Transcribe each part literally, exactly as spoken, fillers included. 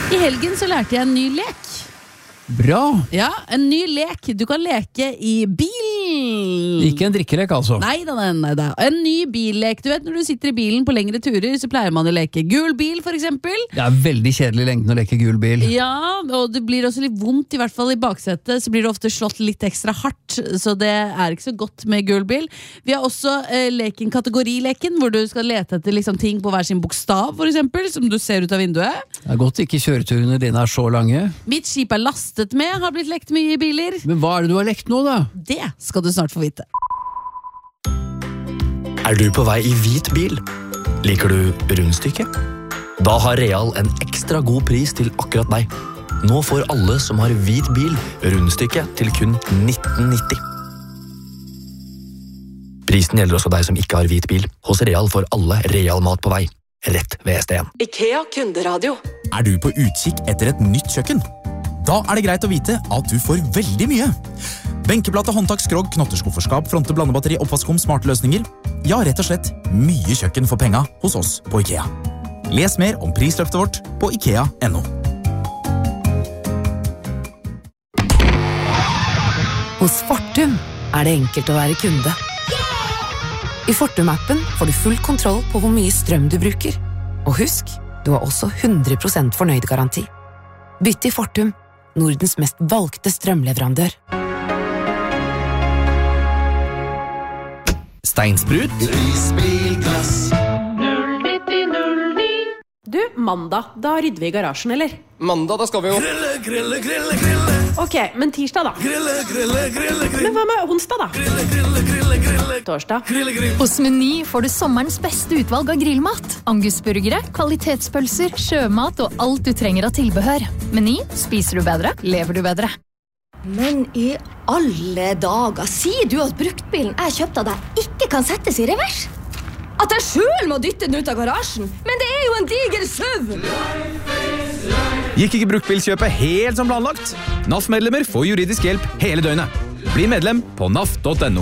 I helgen så lærte jeg en ny lek. Bra! Ja, en ny lek. Du kan leke i bil. Ikke en drikkelek altså. Nei da, nei, nei da. En ny billek. Du vet, når du sitter i bilen på lengre turer, så pleier man å leke gul bil, for eksempel. Det er veldig kjedelig i lengden å leke gul bil. Ja, og det blir også litt vondt, i hvert fall i baksetet, så blir det ofte slått litt ekstra hardt, så det er ikke så godt med gul bil. Vi har også eh, leken kategorileken, hvor du skal lete etter liksom, ting på hver sin bokstav, for eksempel, som du ser ut av vinduet. Det er godt ikke kjøreturene dine er så lange. Mitt skip er lastet med, har blitt lekt mye i biler. Men hva er det du har lekt nå da? Det skal du snart få vite. Er du på vei i hvit bil? Liker du rundstykke? Da har Real en ekstra god pris til akkurat deg. Nå får alle som har hvit bil rundstykke til kun nitten nitti. Prisen gjelder også deg som ikke har hvit bil. Hos Real får alle Real mat på vei. Rett ved S D en. IKEA kunderadio. Er du på utkikk etter et nytt kjøkken? Da er det greit å vite at du får veldig mye. Benkeplate, håndtak, skrog, knotterskufferskap, fronte, blandebatteri, oppvaskom, smarte løsninger. Ja, rett og slett mye kjøkken for penga hos oss på IKEA. Les mer om prisløftet vårt på ikea punktum no. Hos Fortum er det enkelt å være kunde. I Fortum-appen får du full kontroll på hvor mye strøm du bruker. Og husk, du har også hundre prosent fornøyd-garanti. Bytt til Fortum, Nordens mest valgte strømleverandør. Steinsprut. Prisbilglass. Du, mandag, da rydder vi i garasjen, eller? Mandag, da skal vi jo Grille, grille, grille, grille. Ok, men tirsdag da? Grille, grille, grille, grille. Men hva med onsdag da? Grille, grille, grille, grille. Torsdag? Grille, grille. Hos Meny får du sommerens beste utvalg av grillmat. Angusburgere, kvalitetspølser, sjømat og alt du trenger av tilbehør. Meny, spiser du bedre, lever du bedre. Men i alle dager, sier du at bruktbilen jeg kjøpte av deg ikke kan settes i revers? At jeg selv må dytte den ut av garasjen? Men det er jo en diger søv! Gikk ikke bruktbilkjøpet helt som planlagt? N A F-medlemmer får juridisk hjelp hele døgnet. Bli medlem på N A F punktum no.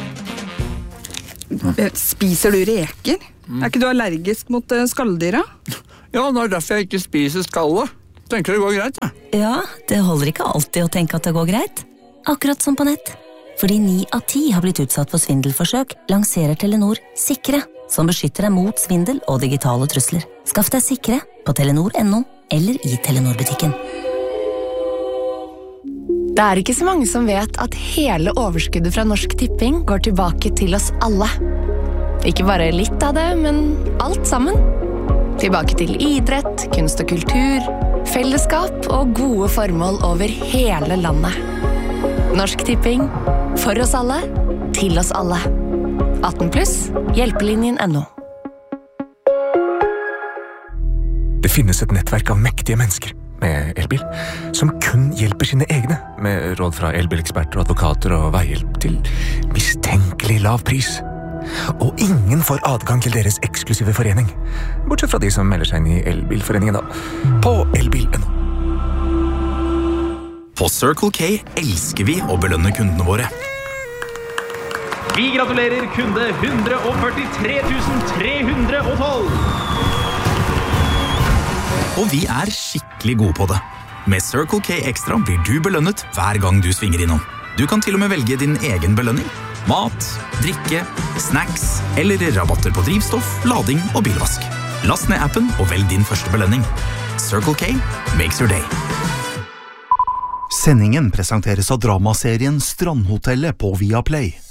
Spiser du reker? Er ikke du allergisk mot skalldyra? Ja, det er derfor jeg ikke spiser skallet. Tenker det går greit, ja. Ja, det holder ikke alltid å tenke at det går greit. Akkurat som på nett. Fordi ni av ti har blitt utsatt for svindelforsøk, lanserer Telenor Sikre, som beskytter deg mot svindel og digitale trusler. Skaff deg Sikre på telenor punktum no eller i Telenor-butikken. Det er ikke så mange som vet at hele overskuddet fra Norsk Tipping går tilbake til oss alle. Ikke bare litt av det, men alt sammen. Tilbake til idrett, kunst og kultur, fellesskap og gode formål over hele landet. Norsk Tipping. For oss alle, til oss alle. atten pluss, hjelpelinjen punktum no. Det finnes et nettverk av mektige mennesker med elbil, som kun hjelper sine egne, med råd fra elbileksperter, advokater og veihjelp til mistenkelig lav pris. Og ingen får adgang til deres eksklusive forening, bortsett fra de som melder seg inn i elbilforeningen da, på elbil punktum no. På Circle K elsker vi å belønne kundene våre. Vi gratulerer kunde one hundred forty-three thousand three hundred twelve. Og vi er skikkelig gode på det. Med Circle K Extra blir du belønnet hver gang du svinger innom. Du kan til og med velge din egen belønning. Mat, drikke, snacks eller rabatter på drivstoff, lading og bilvask. Last ned appen og velg din første belønning. Circle K makes your day. Sendingen presenteres av dramaserien Strandhotellet på Viaplay.